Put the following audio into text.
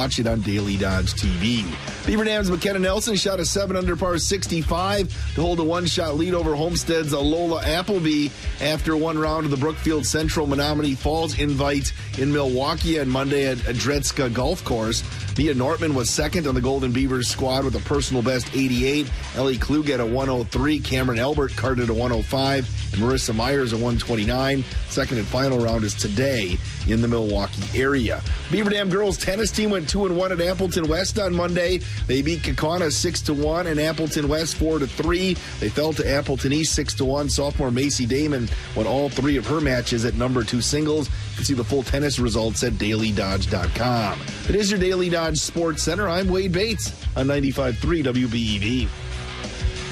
watch it on Daily Dodge TV. Beaver Dam's McKenna Nelson shot a 7 under par 65 to hold a one-shot lead over Homestead's Lola Appleby after one round of the Brookfield Central Menominee Falls Invite in Milwaukee on Monday at Dretska Golf Course. Mia Nortman was second on the Golden Beavers squad with a personal best 88. Ellie Klug at a 103. Cameron Albert carded a 105. And Marissa Myers a 129. Second and final round is today in the Milwaukee area. Beaver Dam girls tennis team went 2-1 at Appleton West on Monday. They beat Kaukauna 6-1 and Appleton West 4-3. They fell to Appleton East 6-1. Sophomore Macy Damon won all three of her matches at number 2 singles. You can see the full tennis results at dailydodge.com. It is your Daily Dodge Sports Center. I'm Wade Bates on 95.3 WBEV.